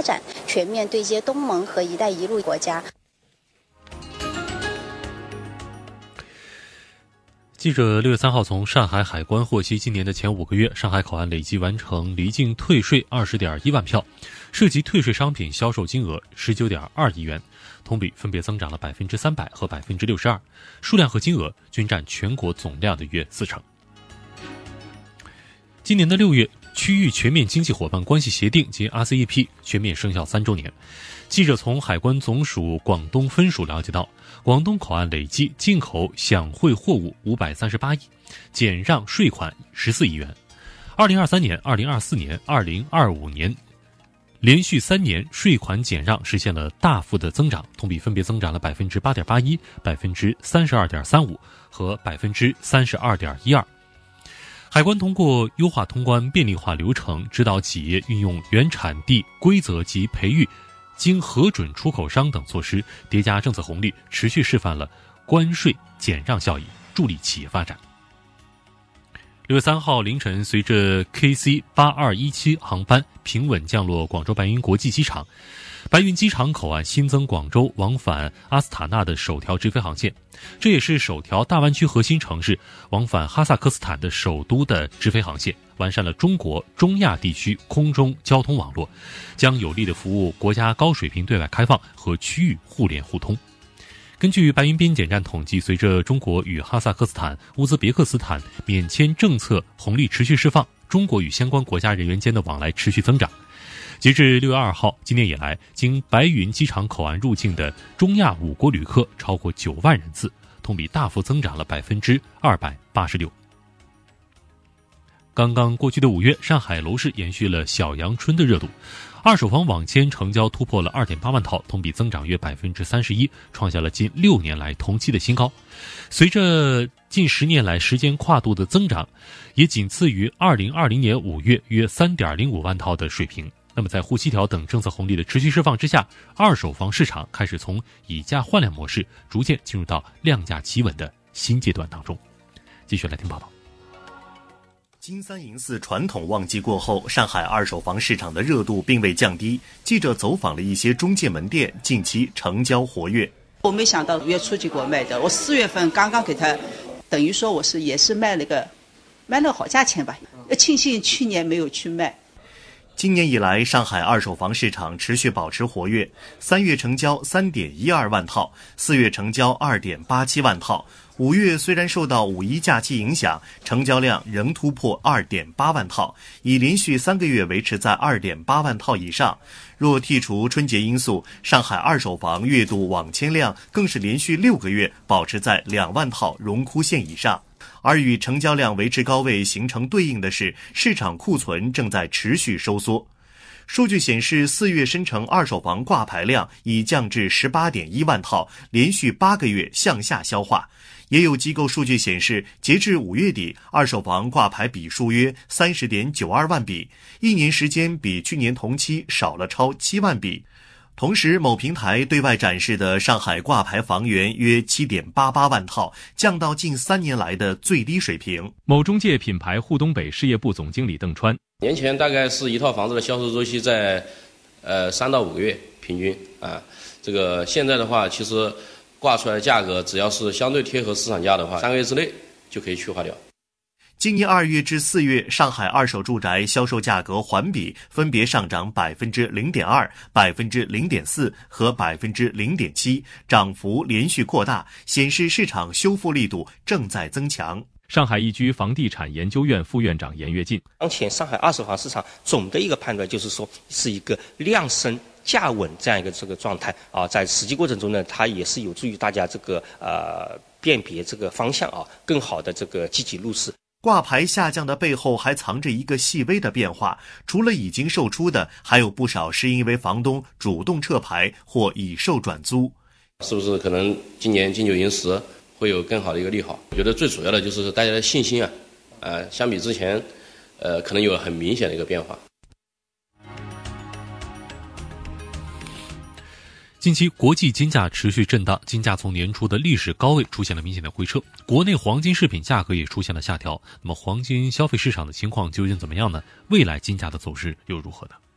发展，全面对接东盟和“一带一路”国家。 记者6月3号从上海海关获悉，今年的前5个月，上海口岸累计完成离境退税20.1万票，涉及退税商品销售金额19.2亿元，同比分别增长了300%和62%，数量和金额均占全国总量的约40%。今年的6月，区域全面经济伙伴关系协定及 RCEP 全面生效3周年。记者从海关总署广东分署了解到，广东口岸累计进口享惠货物538亿，减让税款14亿元。2023年、2024年、2025年连续3年税款减让实现了大幅的增长，同比分别增长了8.81%、32.35%和32.12%。海关通过优化通关、便利化流程，指导企业运用原产地规则及培育经核准出口商等措施，叠加政策红利，持续示范了关税减让效益，助力企业发展。6月3号凌晨，随着 KC8217 航班平稳降落广州白云国际机场，白云机场口岸新增广州往返阿斯塔纳的首条直飞航线，这也是首条大湾区核心城市往返哈萨克斯坦的首都的直飞航线，完善了中国中亚地区空中交通网络，将有力地服务国家高水平对外开放和区域互联互通。根据白云边检站统计，随着中国与哈萨克斯坦、乌兹别克斯坦免签政策红利持续释放，中国与相关国家人员间的往来持续增长。截至6月2号，今年以来，经白云机场口岸入境的中亚5国旅客超过9万人次，同比大幅增长了286%。刚刚过去的5月，上海楼市延续了小阳春的热度，二手房网签成交突破了2.8万套，同比增长约31%，创下了近6年来同期的新高。随着近10年来时间跨度的增长，也仅次于2020年5月约3.05万套的水平。那么在沪7条等政策红利的持续释放之下，二手房市场开始从以价换量模式逐渐进入到量价企稳的新阶段当中。继续来听报道。 金3银4传统旺季过后，上海二手房市场的热度并未降低。记者走访了一些中介门店，近期成交活跃。 我没想到5月初就给我卖的，我4月份刚刚给他，等于说也是卖了个好价钱吧。庆幸去年没有去卖。 今年以来，上海二手房市场持续保持活跃，3月成交3.12万套，4月成交2.87万套。5月虽然受到5一假期影响，成交量仍突破2.8万套，已连续3个月维持在2.8万套以上。若剔除春节因素，上海二手房月度网签量更是连续6个月保持在2万套荣枯线以上。而与成交量维持高位形成对应的是，市场库存正在持续收缩。数据显示，4月深成二手房挂牌量已降至18.1万套，连续8个月向下消化。也有机构数据显示，截至5月底，二手房挂牌笔数约30.92万笔，一年时间比去年同期少了超7万笔。同时，某平台对外展示的上海挂牌房源约7.88万套，降到近3年来的最低水平。 某中介品牌沪东北事业部总经理邓川， 年前大概是一套房子的销售周期在3到5个月平均啊，这个现在的话，其实挂出来的价格只要是相对贴合市场价的话，3个月之内就可以去化掉。 今年2月至4月，上海二手住宅销售价格环比分别上涨0.2%、0.4%和0.7%，涨幅连续扩大，显示市场修复力度正在增强。 上海易居房地产研究院副院长严跃进， 当前上海二手房市场总的一个判断就是说，是一个量升价稳这样一个状态啊，在实际过程中呢，它也是有助于大家辨别这个方向啊，更好的积极入市。 挂牌下降的背后还藏着一个细微的变化，除了已经售出的，还有不少是因为房东主动撤牌或以售转租。 是不是可能今年金9银10会有更好的一个利好？我觉得最主要的就是大家的信心相比之前可能有很明显的一个变化。 近期国际金价持续震荡，金价从年初的历史高位出现了明显的回撤，国内黄金饰品价格也出现了下调。那么黄金消费市场的情况究竟怎么样呢？未来金价的走势又如何呢？